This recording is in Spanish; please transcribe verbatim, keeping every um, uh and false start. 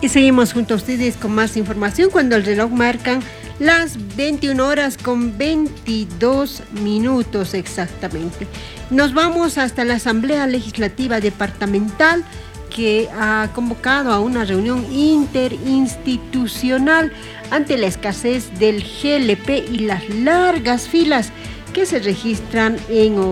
Y seguimos junto a ustedes con más información cuando el reloj marcan las veintiuna horas con veintidós minutos exactamente. Nos vamos hasta la Asamblea Legislativa Departamental, que ha convocado a una reunión interinstitucional ante la escasez del G L P y las largas filas que se registran en